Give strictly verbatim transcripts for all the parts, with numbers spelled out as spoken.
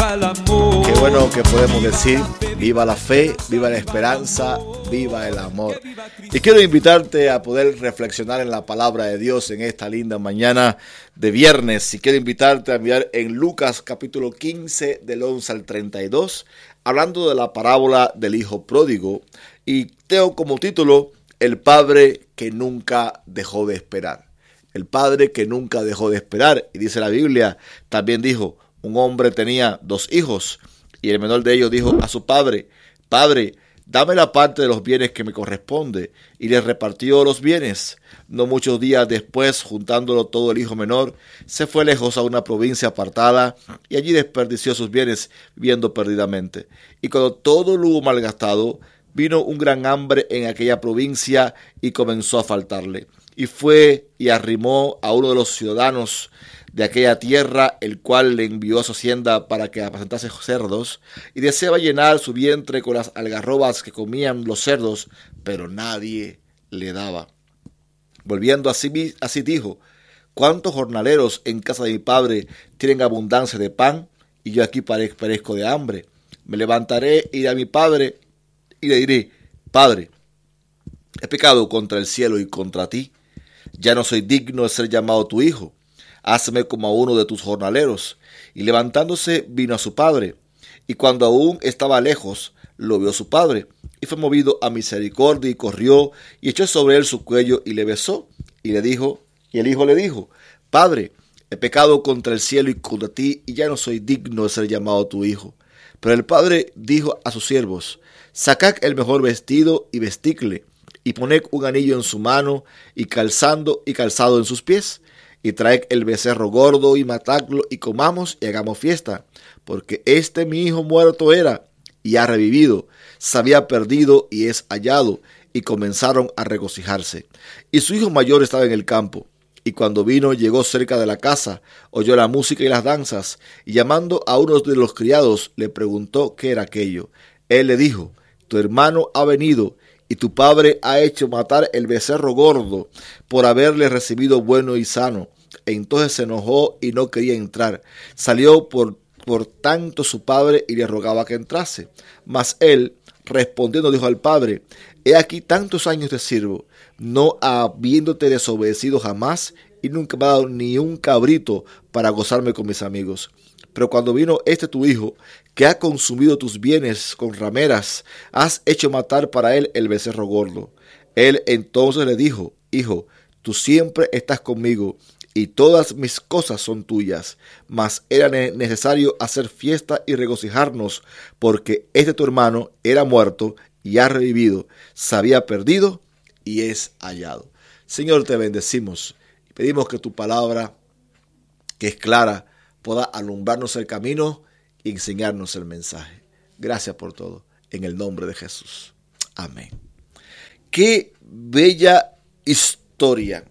viva el amor. Qué bueno que podemos decir, viva la fe, viva la esperanza, viva el amor. Y quiero invitarte a poder reflexionar en la palabra de Dios en esta linda mañana de viernes. Y quiero invitarte a mirar en Lucas capítulo quince del once al treinta y dos, hablando de la parábola del hijo pródigo. Y tengo como título, el padre que nunca dejó de esperar. El padre que nunca dejó de esperar. Y dice la Biblia, también dijo, un hombre tenía dos hijos, y el menor de ellos dijo a su padre, Padre, dame la parte de los bienes que me corresponde, y le repartió los bienes. No muchos días después, juntándolo todo el hijo menor, se fue lejos a una provincia apartada, y allí desperdició sus bienes, viviendo perdidamente. Y cuando todo lo hubo malgastado, vino un gran hambre en aquella provincia, y comenzó a faltarle. Y fue y arrimó a uno de los ciudadanos de aquella tierra, el cual le envió a su hacienda para que apacentase cerdos, y deseaba llenar su vientre con las algarrobas que comían los cerdos, pero nadie le daba. Volviendo así, así dijo, ¿cuántos jornaleros en casa de mi padre tienen abundancia de pan, y yo aquí perezco de hambre? Me levantaré, iré a mi padre, y le diré, Padre, he pecado contra el cielo y contra ti, ya no soy digno de ser llamado tu hijo. Hazme como a uno de tus jornaleros. Y levantándose vino a su padre. Y cuando aún estaba lejos, lo vio su padre. Y fue movido a misericordia y corrió y echó sobre él su cuello y le besó. Y le dijo, y el hijo le dijo, Padre, he pecado contra el cielo y contra ti, y ya no soy digno de ser llamado tu hijo. Pero el padre dijo a sus siervos, sacad el mejor vestido y vestidle, y poned un anillo en su mano, y calzando y calzado en sus pies. Y traed el becerro gordo y matadlo y comamos y hagamos fiesta, porque este mi hijo muerto era y ha revivido, se había perdido y es hallado. Y comenzaron a regocijarse. Y su hijo mayor estaba en el campo. Y cuando vino, llegó cerca de la casa, oyó la música y las danzas, y llamando a uno de los criados, le preguntó qué era aquello. Él le dijo, tu hermano ha venido, y tu padre ha hecho matar el becerro gordo por haberle recibido bueno y sano. E entonces se enojó y no quería entrar. Salió por, por tanto su padre y le rogaba que entrase. Mas él, respondiendo, dijo al padre, he aquí tantos años te sirvo, no habiéndote desobedecido jamás, y nunca me ha dado ni un cabrito para gozarme con mis amigos. Pero cuando vino este tu hijo, que ha consumido tus bienes con rameras, has hecho matar para él el becerro gordo. Él entonces le dijo, hijo, tú siempre estás conmigo, y todas mis cosas son tuyas. Mas era necesario hacer fiesta y regocijarnos, porque este tu hermano era muerto y ha revivido, se había perdido y es hallado. Señor, te bendecimos y pedimos que tu palabra, que es clara, pueda alumbrarnos el camino y enseñarnos el mensaje. Gracias por todo, en el nombre de Jesús. Amén. Qué bella historia.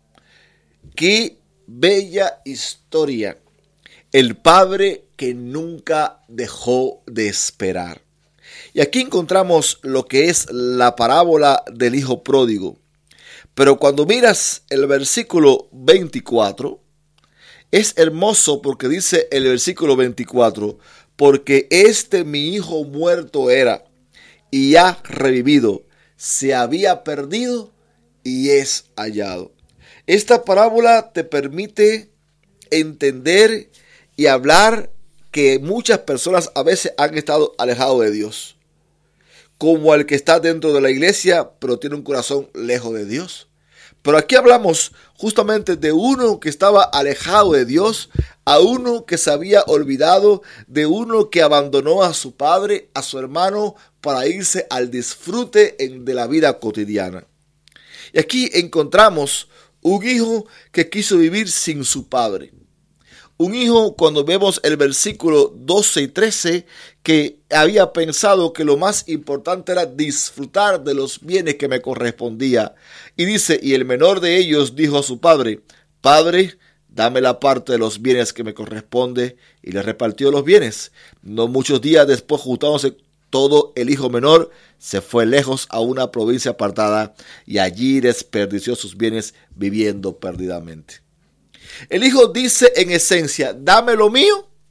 Qué bella historia. El padre que nunca dejó de esperar. Y aquí encontramos lo que es la parábola del hijo pródigo. Pero cuando miras el versículo veinticuatro, es hermoso porque dice el versículo veinticuatro, porque este mi hijo muerto era y ha revivido, se había perdido y es hallado. Esta parábola te permite entender y hablar que muchas personas a veces han estado alejados de Dios, como el que está dentro de la iglesia pero tiene un corazón lejos de Dios. Pero aquí hablamos justamente de uno que estaba alejado de Dios, a uno que se había olvidado, de uno que abandonó a su padre, a su hermano, para irse al disfrute de la vida cotidiana. Y aquí encontramos un hijo que quiso vivir sin su padre. Un hijo, cuando vemos el versículo doce y trece, que había pensado que lo más importante era disfrutar de los bienes que me correspondía. Y dice, y el menor de ellos dijo a su padre, Padre, dame la parte de los bienes que me corresponde, y le repartió los bienes. No muchos días después, juntándose todo, el hijo menor se fue lejos a una provincia apartada, y allí desperdició sus bienes viviendo perdidamente. El hijo dice en esencia, dame lo mío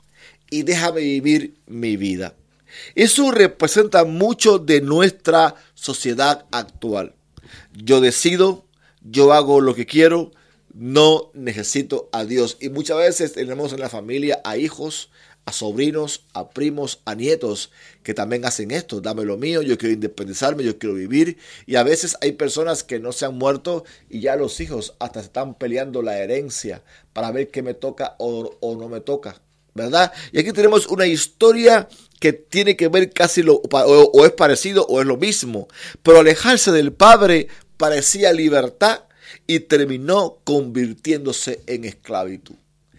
y déjame vivir mi vida. Eso representa mucho de nuestra sociedad actual. Yo decido, yo hago lo que quiero, no necesito a Dios. Y muchas veces tenemos en la familia a hijos, a sobrinos, a primos, a nietos que también hacen esto. Dame lo mío, yo quiero independizarme, yo quiero vivir. Y a veces hay personas que no se han muerto y ya los hijos hasta se están peleando la herencia para ver qué me toca o, o no me toca, ¿verdad? Y aquí tenemos una historia que tiene que ver casi lo, o, o es parecido o es lo mismo. Pero alejarse del padre parecía libertad y terminó convirtiéndose en esclavitud.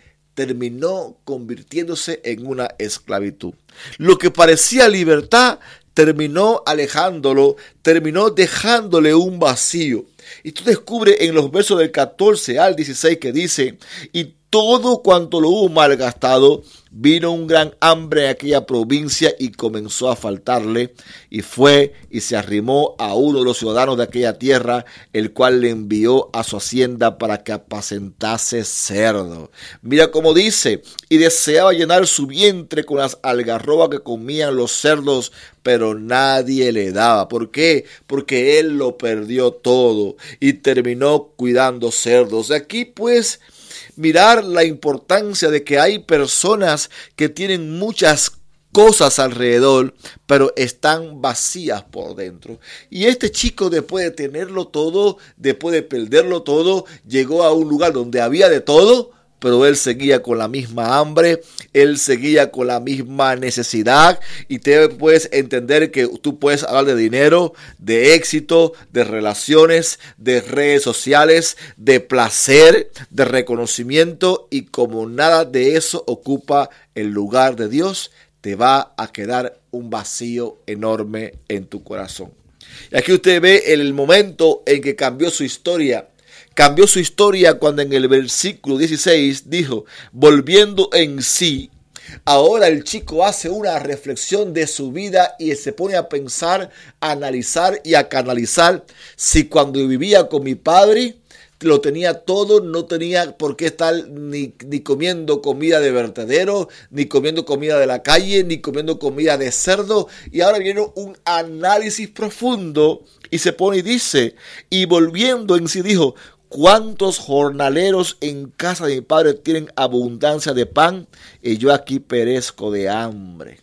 Terminó convirtiéndose en una esclavitud. Lo que parecía libertad terminó alejándolo, terminó dejándole un vacío. Y tú descubres en los versos del catorce al dieciséis que dice: y todo cuanto lo hubo malgastado, vino un gran hambre en aquella provincia y comenzó a faltarle, y fue y se arrimó a uno de los ciudadanos de aquella tierra, el cual le envió a su hacienda para que apacentase cerdo. Mira cómo dice: y deseaba llenar su vientre con las algarrobas que comían los cerdos, pero nadie le daba. ¿Por qué? Porque él lo perdió todo y terminó cuidando cerdos. Aquí pues mirar la importancia de que hay personas que tienen muchas cosas alrededor, pero están vacías por dentro. Y este chico, después de tenerlo todo, después de perderlo todo, llegó a un lugar donde había de todo, pero él seguía con la misma hambre, él seguía con la misma necesidad. Y te puedes entender que tú puedes hablar de dinero, de éxito, de relaciones, de redes sociales, de placer, de reconocimiento, y como nada de eso ocupa el lugar de Dios, te va a quedar un vacío enorme en tu corazón. Y aquí usted ve el momento en que cambió su historia. Cambió su historia cuando en el versículo dieciséis dijo: volviendo en sí. Ahora el chico hace una reflexión de su vida y se pone a pensar, a analizar y a canalizar. Si cuando vivía con mi padre lo tenía todo, no tenía por qué estar ni, ni comiendo comida de vertedero, ni comiendo comida de la calle, ni comiendo comida de cerdo. Y ahora viene un análisis profundo y se pone y dice: y volviendo en sí dijo: ¿cuántos jornaleros en casa de mi padre tienen abundancia de pan y yo aquí perezco de hambre?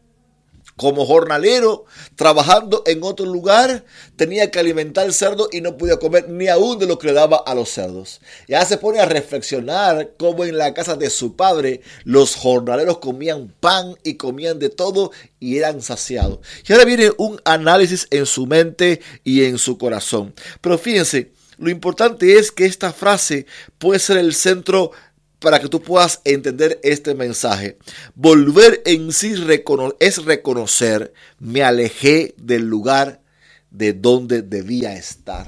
Como jornalero, trabajando en otro lugar, tenía que alimentar el cerdo y no podía comer ni aún de lo que le daba a los cerdos. Ya se pone a reflexionar cómo en la casa de su padre los jornaleros comían pan y comían de todo y eran saciados. Y ahora viene un análisis en su mente y en su corazón. Pero fíjense, lo importante es que esta frase puede ser el centro para que tú puedas entender este mensaje. Volver en sí recono- es reconocer: me alejé del lugar de donde debía estar.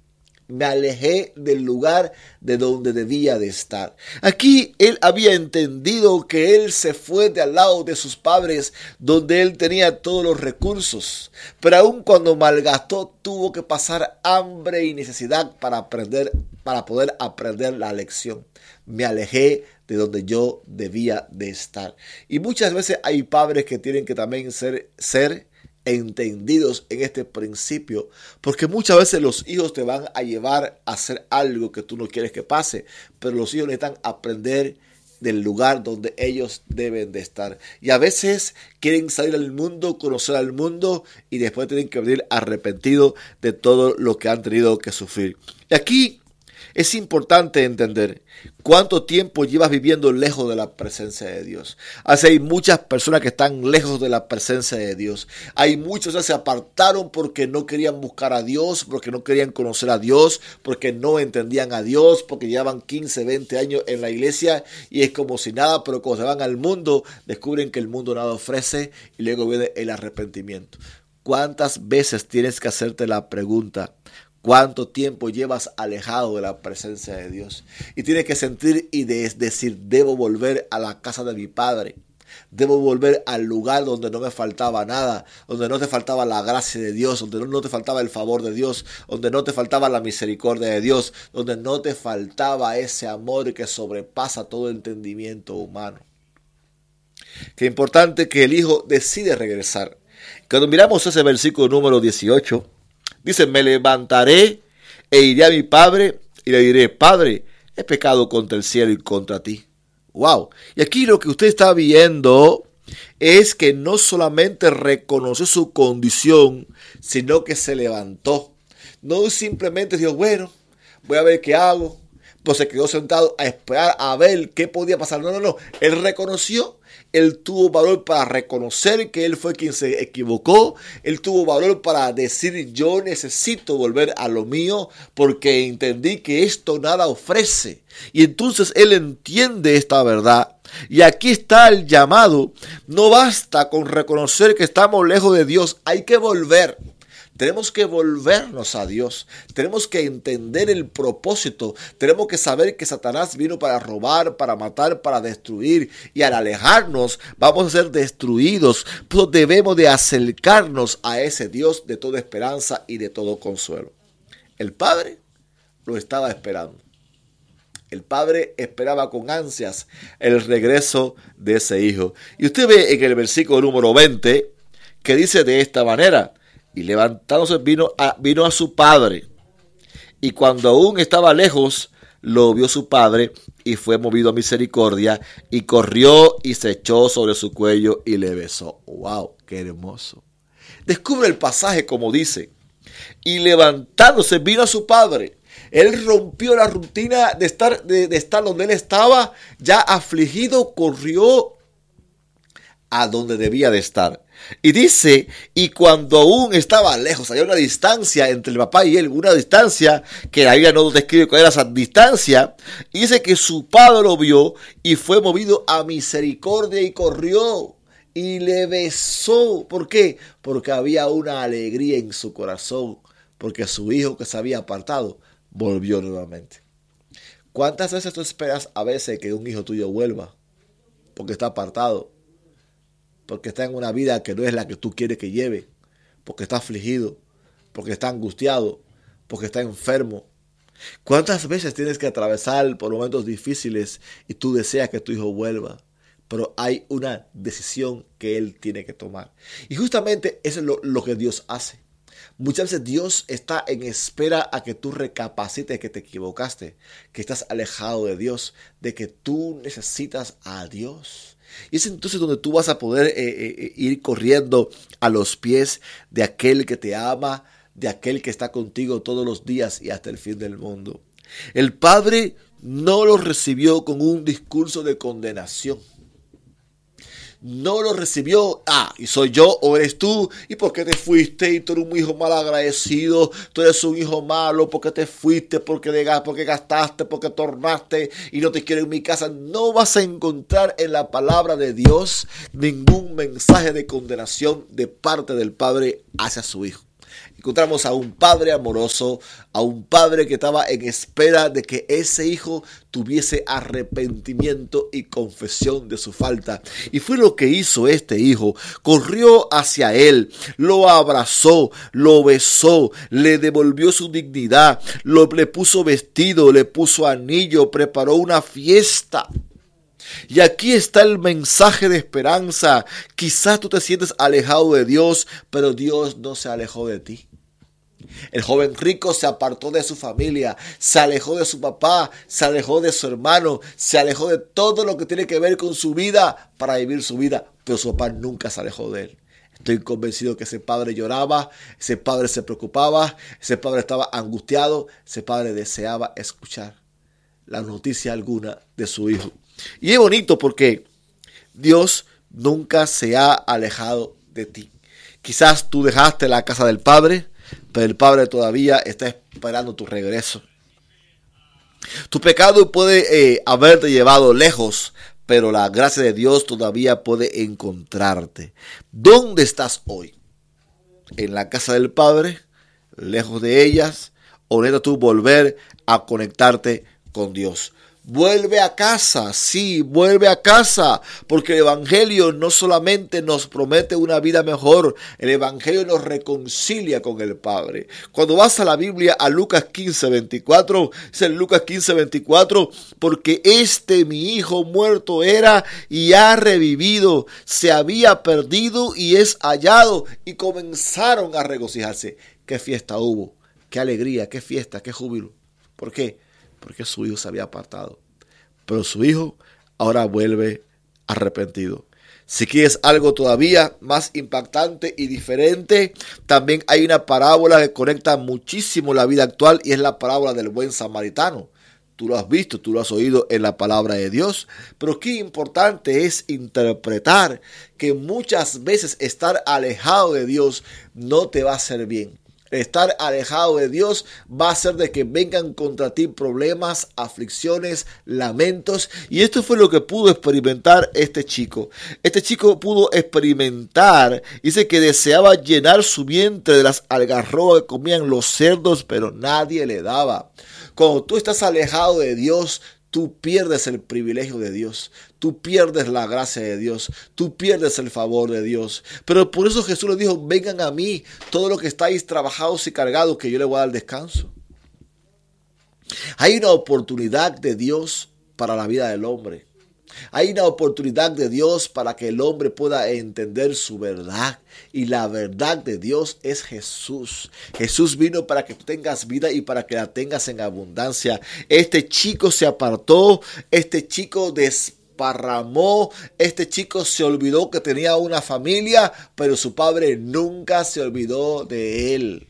Me alejé del lugar de donde debía de estar. Aquí él había entendido que él se fue de al lado de sus padres, donde él tenía todos los recursos. Pero aun cuando malgastó, tuvo que pasar hambre y necesidad para aprender, para poder aprender la lección. Me alejé de donde yo debía de estar. Y muchas veces hay padres que tienen que también ser, ser entendidos en este principio, porque muchas veces los hijos te van a llevar a hacer algo que tú no quieres que pase, pero los hijos necesitan aprender del lugar donde ellos deben de estar. Y a veces quieren salir al mundo, conocer al mundo, y después tienen que venir arrepentidos de todo lo que han tenido que sufrir. Y aquí es importante entender cuánto tiempo llevas viviendo lejos de la presencia de Dios. Así hay muchas personas que están lejos de la presencia de Dios. Hay muchos que se apartaron porque no querían buscar a Dios, porque no querían conocer a Dios, porque no entendían a Dios, porque llevaban quince, veinte años en la iglesia y es como si nada, pero cuando se van al mundo descubren que el mundo nada ofrece y luego viene el arrepentimiento. ¿Cuántas veces tienes que hacerte la pregunta? ¿Cuánto tiempo llevas alejado de la presencia de Dios? Y tienes que sentir y de decir: debo volver a la casa de mi padre. Debo volver al lugar donde no me faltaba nada, donde no te faltaba la gracia de Dios, donde no te faltaba el favor de Dios, donde no te faltaba la misericordia de Dios, donde no te faltaba ese amor que sobrepasa todo entendimiento humano. Qué importante que el hijo decide regresar. Cuando miramos ese versículo número dieciocho, dice, me levantaré e iré a mi padre y le diré, Padre, he pecado contra el cielo y contra ti. Wow. Y aquí lo que usted está viendo es que no solamente reconoció su condición, sino que se levantó. No simplemente dijo, bueno, voy a ver qué hago. Pues se quedó sentado a esperar a ver qué podía pasar. No, no, no. Él reconoció. Él tuvo valor para reconocer que él fue quien se equivocó. Él tuvo valor para decir, yo necesito volver a lo mío porque entendí que esto nada ofrece. Y entonces él entiende esta verdad. Y aquí está el llamado. No basta con reconocer que estamos lejos de Dios. Hay que volver. Tenemos que volvernos a Dios. Tenemos que entender el propósito. Tenemos que saber que Satanás vino para robar, para matar, para destruir. Y al alejarnos vamos a ser destruidos. Pues debemos de acercarnos a ese Dios de toda esperanza y de todo consuelo. El Padre lo estaba esperando. El Padre esperaba con ansias el regreso de ese hijo. Y usted ve en el versículo número veinte que dice de esta manera. Y levantándose vino a, vino a su padre. Y cuando aún estaba lejos, lo vio su padre y fue movido a misericordia. Y corrió y se echó sobre su cuello y le besó. ¡Wow! ¡Qué hermoso! Descubre el pasaje como dice. Y levantándose vino a su padre. Él rompió la rutina de estar, de, de estar donde él estaba. Ya afligido, corrió a donde debía de estar. Y dice, y cuando aún estaba lejos, había una distancia entre el papá y él, una distancia que la Biblia no describe cuál era esa distancia, y dice que su padre lo vio y fue movido a misericordia y corrió y le besó. ¿Por qué? Porque había una alegría en su corazón, porque su hijo que se había apartado volvió nuevamente. ¿Cuántas veces tú esperas a veces que un hijo tuyo vuelva? Porque está apartado. Porque está en una vida que no es la que tú quieres que lleve, porque está afligido, porque está angustiado, porque está enfermo. ¿Cuántas veces tienes que atravesar por momentos difíciles y tú deseas que tu hijo vuelva? Pero hay una decisión que él tiene que tomar. Y justamente eso es lo, lo que Dios hace. Muchas veces Dios está en espera a que tú recapacites que te equivocaste, que estás alejado de Dios, de que tú necesitas a Dios. Y es entonces donde tú vas a poder eh, eh, ir corriendo a los pies de aquel que te ama, de aquel que está contigo todos los días y hasta el fin del mundo. El Padre no lo recibió con un discurso de condenación. No lo recibió, ah, y soy yo o eres tú, y por qué te fuiste, y tú eres un hijo mal agradecido, tú eres un hijo malo, porque te fuiste, porque, porque gastaste, porque tornaste y no te quiero en mi casa. No vas a encontrar en la palabra de Dios ningún mensaje de condenación de parte del Padre hacia su hijo. Encontramos a un padre amoroso, a un padre que estaba en espera de que ese hijo tuviese arrepentimiento y confesión de su falta. Y fue lo que hizo este hijo. Corrió hacia él, lo abrazó, lo besó, le devolvió su dignidad, lo, le puso vestido, le puso anillo, preparó una fiesta. Y aquí está el mensaje de esperanza. Quizás tú te sientes alejado de Dios, pero Dios no se alejó de ti. El joven rico se apartó de su familia, se alejó de su papá, se alejó de su hermano, se alejó de todo lo que tiene que ver con su vida para vivir su vida, pero su papá nunca se alejó de él. Estoy convencido que ese padre lloraba, ese padre se preocupaba, ese padre estaba angustiado, ese padre deseaba escuchar la noticia alguna de su hijo. Y es bonito porque Dios nunca se ha alejado de ti. Quizás tú dejaste la casa del Padre, pero el Padre todavía está esperando tu regreso. Tu pecado puede eh, haberte llevado lejos, pero la gracia de Dios todavía puede encontrarte. ¿Dónde estás hoy? ¿En la casa del Padre? ¿Lejos de ellas? ¿O necesitas tú volver a conectarte con Dios? Vuelve a casa, sí, vuelve a casa, porque el Evangelio no solamente nos promete una vida mejor, el Evangelio nos reconcilia con el Padre. Cuando vas a la Biblia, a Lucas quince, veinticuatro, dice en Lucas quince, veinticuatro, porque este mi hijo muerto era y ha revivido, se había perdido y es hallado, y comenzaron a regocijarse. ¿Qué fiesta hubo? ¿Qué alegría? ¿Qué fiesta? ¿Qué júbilo? ¿Por qué? Porque su hijo se había apartado. Pero su hijo ahora vuelve arrepentido. Si quieres algo todavía más impactante y diferente, también hay una parábola que conecta muchísimo la vida actual y es la parábola del buen samaritano. Tú lo has visto, tú lo has oído en la palabra de Dios. Pero qué importante es interpretar que muchas veces estar alejado de Dios no te va a hacer bien. Estar alejado de Dios va a hacer de que vengan contra ti problemas, aflicciones, lamentos. Y esto fue lo que pudo experimentar este chico. Este chico pudo experimentar, dice que deseaba llenar su vientre de las algarrobas que comían los cerdos, pero nadie le daba. Cuando tú estás alejado de Dios, tú pierdes el privilegio de Dios, tú pierdes la gracia de Dios, tú pierdes el favor de Dios. Pero por eso Jesús les dijo, vengan a mí, todos los que estáis trabajados y cargados, que yo les voy a dar descanso. Hay una oportunidad de Dios para la vida del hombre. Hay una oportunidad de Dios para que el hombre pueda entender su verdad. Y la verdad de Dios es Jesús. Jesús vino para que tú tengas vida y para que la tengas en abundancia. Este chico se apartó, este chico desparramó, este chico se olvidó que tenía una familia, pero su padre nunca se olvidó de él.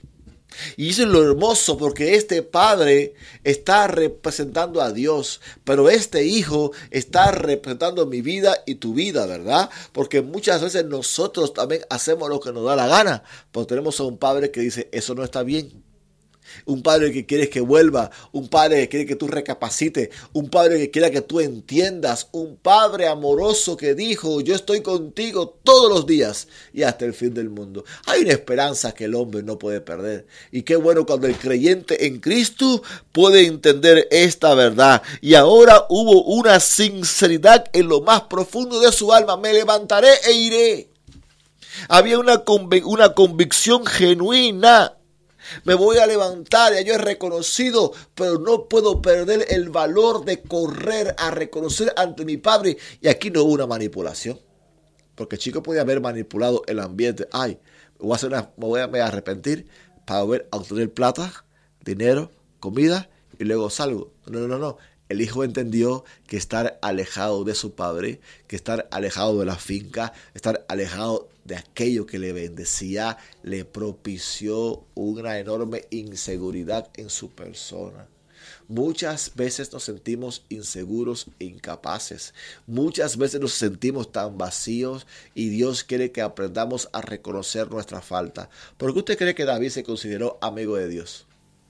Y eso es lo hermoso, porque este padre está representando a Dios, pero este hijo está representando mi vida y tu vida, ¿verdad? Porque muchas veces nosotros también hacemos lo que nos da la gana, pero tenemos a un padre que dice, eso no está bien. Un padre que quiere que vuelva, un padre que quiere que tú recapacites, un padre que quiere que tú entiendas, un padre amoroso que dijo, yo estoy contigo todos los días y hasta el fin del mundo. Hay una esperanza que el hombre no puede perder. Y qué bueno cuando el creyente en Cristo puede entender esta verdad. Y ahora hubo una sinceridad en lo más profundo de su alma. Me levantaré e iré. Había una, conv- una convicción genuina. Me voy a levantar, ya yo he reconocido, pero no puedo perder el valor de correr a reconocer ante mi padre. Y aquí no hubo una manipulación, porque el chico podía haber manipulado el ambiente. Ay, me voy a, hacer una, me voy a, me voy a arrepentir para volver a obtener plata, dinero, comida y luego salgo. No, no, no, no. El hijo entendió que estar alejado de su padre, que estar alejado de la finca, estar alejado de aquello que le bendecía, le propició una enorme inseguridad en su persona. Muchas veces nos sentimos inseguros e incapaces. Muchas veces nos sentimos tan vacíos y Dios quiere que aprendamos a reconocer nuestra falta. ¿Por qué usted cree que David se consideró amigo de Dios?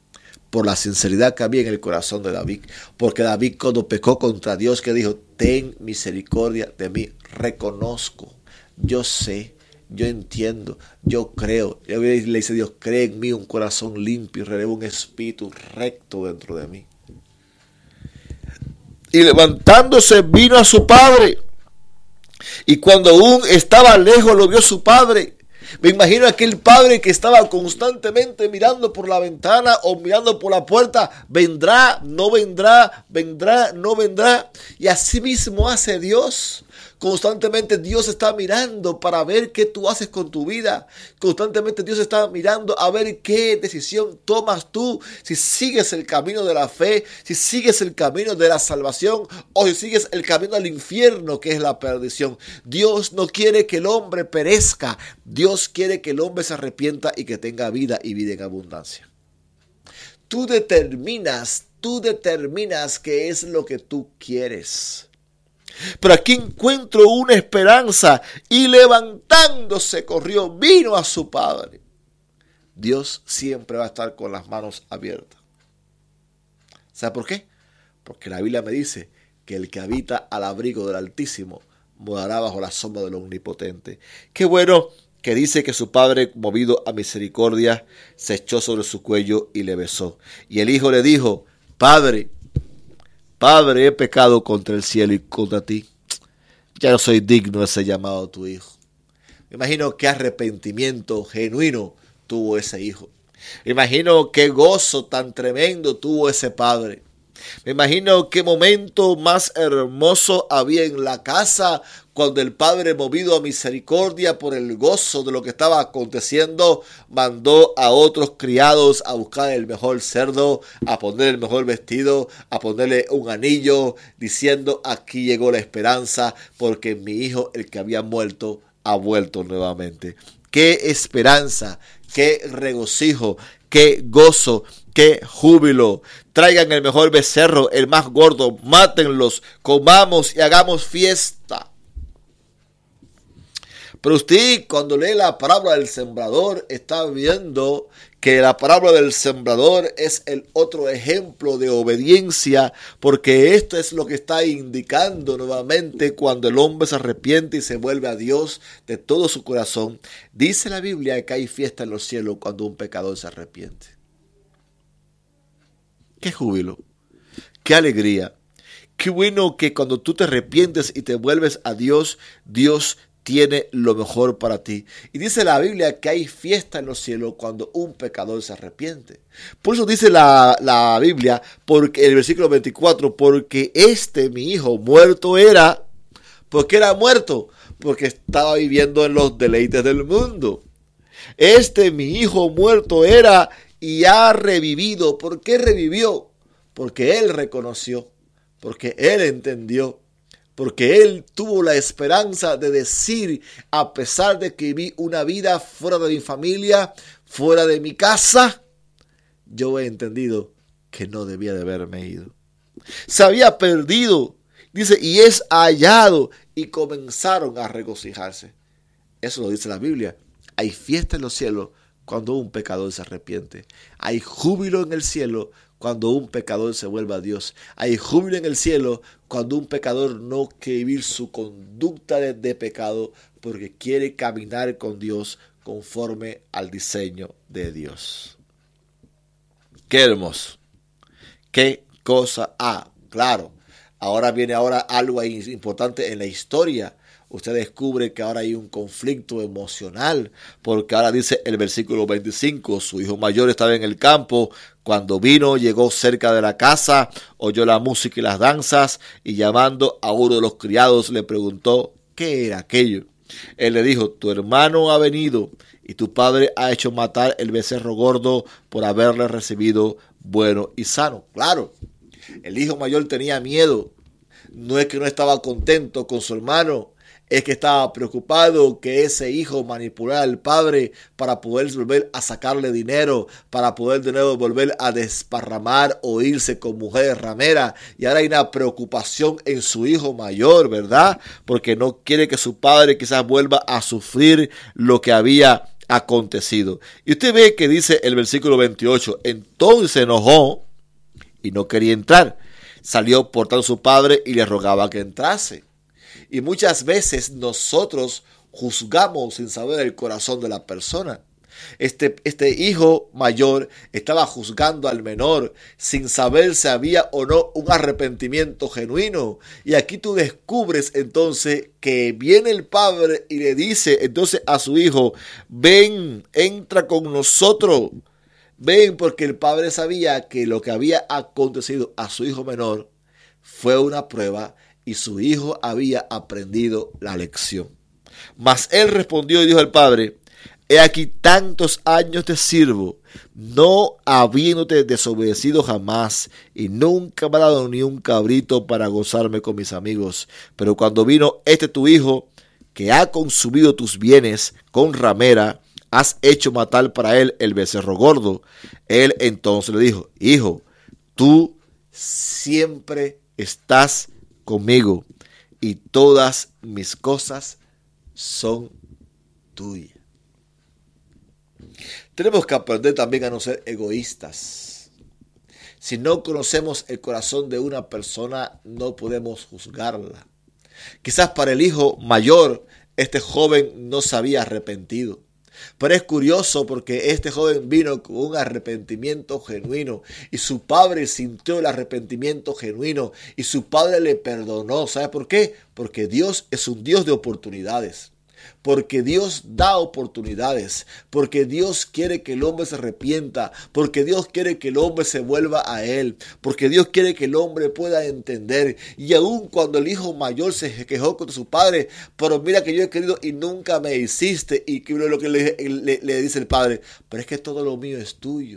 Por la sinceridad que había en el corazón de David. Porque David, cuando pecó contra Dios, que dijo, ten misericordia de mí, reconozco, yo sé, yo entiendo, yo creo. Y le dice Dios, cree en mí un corazón limpio y renueva un espíritu recto dentro de mí. Y levantándose vino a su padre. Y cuando aún estaba lejos lo vio su padre. Me imagino aquel padre que estaba constantemente mirando por la ventana o mirando por la puerta. Vendrá, no vendrá, vendrá, no vendrá. Y así mismo hace Dios. Constantemente Dios está mirando para ver qué tú haces con tu vida. Constantemente Dios está mirando a ver qué decisión tomas tú. Si sigues el camino de la fe, si sigues el camino de la salvación o si sigues el camino al infierno, que es la perdición. Dios no quiere que el hombre perezca. Dios quiere que el hombre se arrepienta y que tenga vida y vida en abundancia. Tú determinas, tú determinas qué es lo que tú quieres. Pero aquí encuentro una esperanza y levantándose corrió, vino a su padre. Dios siempre va a estar con las manos abiertas. ¿Sabe por qué? Porque la Biblia me dice que el que habita al abrigo del Altísimo morará bajo la sombra del Omnipotente. Qué bueno que dice que su padre, movido a misericordia, se echó sobre su cuello y le besó. Y el hijo le dijo, Padre, Padre, he pecado contra el cielo y contra ti. Ya no soy digno de ser llamado tu hijo. Me imagino qué arrepentimiento genuino tuvo ese hijo. Me imagino qué gozo tan tremendo tuvo ese padre. Me imagino qué momento más hermoso había en la casa cuando el padre, movido a misericordia por el gozo de lo que estaba aconteciendo, mandó a otros criados a buscar el mejor cerdo, a poner el mejor vestido, a ponerle un anillo, diciendo: aquí llegó la esperanza, porque mi hijo, el que había muerto, ha vuelto nuevamente. ¡Qué esperanza! ¡Qué regocijo! ¡Qué gozo! ¡Qué júbilo! Traigan el mejor becerro, el más gordo, mátenlos, comamos y hagamos fiesta. Pero usted, cuando lee la parábola del sembrador, está viendo que la parábola del sembrador es el otro ejemplo de obediencia, porque esto es lo que está indicando nuevamente cuando el hombre se arrepiente y se vuelve a Dios de todo su corazón. Dice la Biblia que hay fiesta en los cielos cuando un pecador se arrepiente. ¡Qué júbilo! ¡Qué alegría! ¡Qué bueno que cuando tú te arrepientes y te vuelves a Dios, Dios tiene lo mejor para ti! Y dice la Biblia que hay fiesta en los cielos cuando un pecador se arrepiente. Por eso dice la, la Biblia, porque el versículo veinticuatro, porque este mi hijo muerto era. ¿Por qué era muerto? Porque estaba viviendo en los deleites del mundo. Este mi hijo muerto era y ha revivido. ¿Por qué revivió? Porque él reconoció, porque él entendió, porque él tuvo la esperanza de decir: a pesar de que viví una vida fuera de mi familia, fuera de mi casa, yo he entendido que no debía de haberme ido. Se había perdido, dice, y es hallado, y comenzaron a regocijarse. Eso lo dice la Biblia. Hay fiesta en los cielos cuando un pecador se arrepiente. Hay júbilo en el cielo cuando un pecador se vuelve a Dios. Hay júbilo en el cielo cuando un pecador no quiere vivir su conducta de, de pecado, porque quiere caminar con Dios conforme al diseño de Dios. Qué hermoso. Qué cosa. Ah, claro. Ahora viene ahora algo importante en la historia. Usted descubre que ahora hay un conflicto emocional, porque ahora dice el versículo veinticinco, su hijo mayor estaba en el campo, cuando vino, llegó cerca de la casa, oyó la música y las danzas, y llamando a uno de los criados le preguntó qué era aquello. Él le dijo: tu hermano ha venido, y tu padre ha hecho matar el becerro gordo por haberle recibido bueno y sano. Claro, el hijo mayor tenía miedo. No es que no estaba contento con su hermano, es que estaba preocupado que ese hijo manipulara al padre para poder volver a sacarle dinero, para poder de nuevo volver a desparramar o irse con mujeres rameras. Y ahora hay una preocupación en su hijo mayor, ¿verdad? Porque no quiere que su padre quizás vuelva a sufrir lo que había acontecido. Y usted ve que dice el versículo veintiocho, entonces se enojó y no quería entrar. Salió por tanto su padre y le rogaba que entrase. Y muchas veces nosotros juzgamos sin saber el corazón de la persona. Este, este hijo mayor estaba juzgando al menor sin saber si había o no un arrepentimiento genuino. Y aquí tú descubres entonces que viene el padre y le dice entonces a su hijo: ven, entra con nosotros. Ven, porque el padre sabía que lo que había acontecido a su hijo menor fue una prueba y su hijo había aprendido la lección. Mas él respondió y dijo al padre: he aquí tantos años te sirvo, no habiéndote desobedecido jamás, y nunca me ha dado ni un cabrito para gozarme con mis amigos. Pero cuando vino este tu hijo, que ha consumido tus bienes con ramera, has hecho matar para él el becerro gordo. Él entonces le dijo: hijo, tú siempre estás conmigo y todas mis cosas son tuyas. Tenemos que aprender también a no ser egoístas. Si no conocemos el corazón de una persona, no podemos juzgarla. Quizás para el hijo mayor, este joven no se había arrepentido. Pero es curioso porque este joven vino con un arrepentimiento genuino y su padre sintió el arrepentimiento genuino y su padre le perdonó. ¿Sabe por qué? Porque Dios es un Dios de oportunidades. Porque Dios da oportunidades, porque Dios quiere que el hombre se arrepienta, porque Dios quiere que el hombre se vuelva a Él, porque Dios quiere que el hombre pueda entender. Y aun cuando el hijo mayor se quejó contra su padre, pero mira que yo he querido y nunca me hiciste, y lo que le, le, le dice el padre, pero es que todo lo mío es tuyo.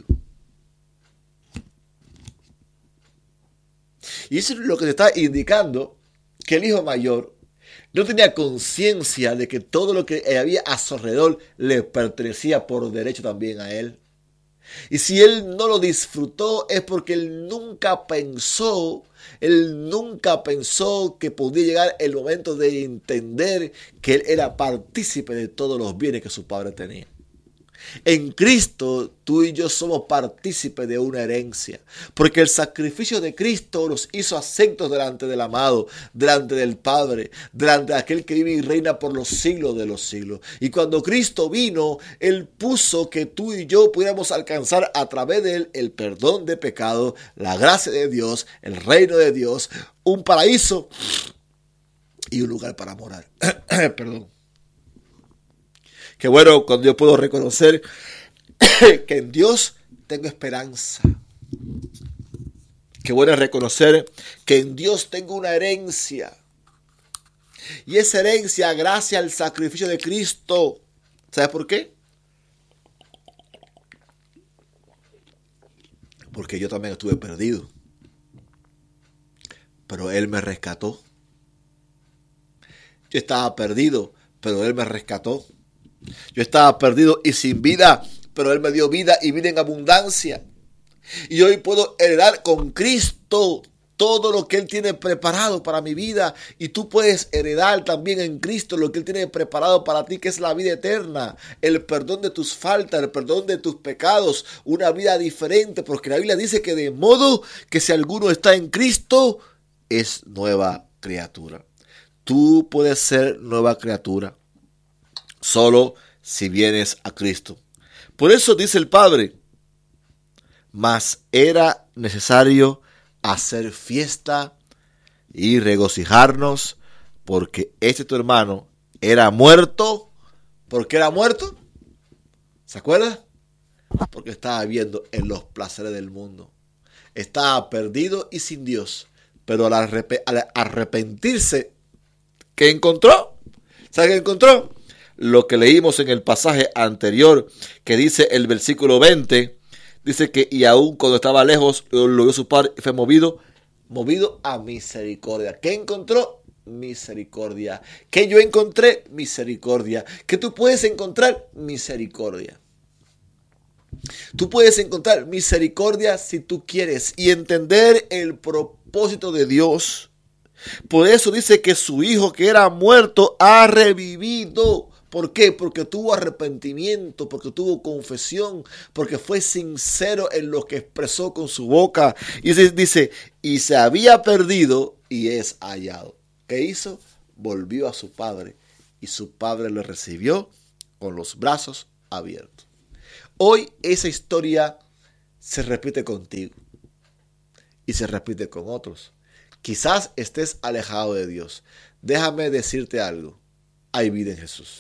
Y eso es lo que te está indicando, que el hijo mayor no tenía conciencia de que todo lo que había a su alrededor le pertenecía por derecho también a él. Y si él no lo disfrutó es porque él nunca pensó, él nunca pensó que podía llegar el momento de entender que él era partícipe de todos los bienes que su padre tenía. En Cristo, tú y yo somos partícipes de una herencia, porque el sacrificio de Cristo nos hizo aceptos delante del amado, delante del Padre, delante de aquel que vive y reina por los siglos de los siglos. Y cuando Cristo vino, Él puso que tú y yo pudiéramos alcanzar a través de Él el perdón de pecado, la gracia de Dios, el reino de Dios, un paraíso y un lugar para morar. Perdón. Qué bueno cuando yo puedo reconocer que en Dios tengo esperanza. Qué bueno es reconocer que en Dios tengo una herencia. Y esa herencia, gracias al sacrificio de Cristo. ¿Sabes por qué? Porque yo también estuve perdido. Pero Él me rescató. Yo estaba perdido, pero Él me rescató. Yo estaba perdido y sin vida, pero Él me dio vida y vida en abundancia. Y hoy puedo heredar con Cristo todo lo que Él tiene preparado para mi vida. Y tú puedes heredar también en Cristo lo que Él tiene preparado para ti, que es la vida eterna, el perdón de tus faltas, el perdón de tus pecados, una vida diferente. Porque la Biblia dice que de modo que si alguno está en Cristo, es nueva criatura. Tú puedes ser nueva criatura solo si vienes a Cristo. Por eso dice el Padre, mas era necesario hacer fiesta y regocijarnos, porque este tu hermano era muerto. ¿Por qué era muerto? ¿Se acuerda? Porque estaba viviendo en los placeres del mundo. Estaba perdido y sin Dios. Pero al, arrep- al arrepentirse, ¿qué encontró? ¿Sabe qué encontró? Lo que leímos en el pasaje anterior, que dice el versículo veinte, dice que y aún cuando estaba lejos, lo vio su padre y fue movido, movido a misericordia. ¿Qué encontró? Misericordia. ¿Qué yo encontré? Misericordia. ¿Qué tú puedes encontrar? Misericordia. Tú puedes encontrar misericordia si tú quieres y entender el propósito de Dios. Por eso dice que su hijo que era muerto ha revivido. ¿Por qué? Porque tuvo arrepentimiento, porque tuvo confesión, porque fue sincero en lo que expresó con su boca. Y dice, y se había perdido y es hallado. ¿Qué hizo? Volvió a su padre y su padre le recibió con los brazos abiertos. Hoy esa historia se repite contigo y se repite con otros. Quizás estés alejado de Dios. Déjame decirte algo. Hay vida en Jesús.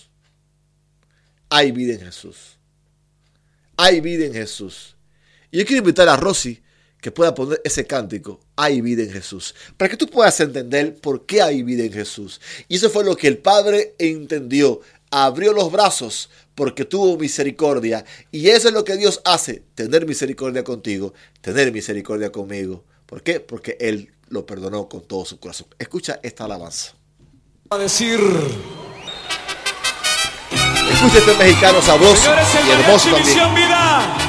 Hay vida en Jesús. Hay vida en Jesús. Y yo quiero invitar a Rosy que pueda poner ese cántico. Hay vida en Jesús. Para que tú puedas entender por qué hay vida en Jesús. Y eso fue lo que el Padre entendió. Abrió los brazos porque tuvo misericordia. Y eso es lo que Dios hace. Tener misericordia contigo. Tener misericordia conmigo. ¿Por qué? Porque Él lo perdonó con todo su corazón. Escucha esta alabanza. A decir... Escucha este mexicano sabroso y hermoso también.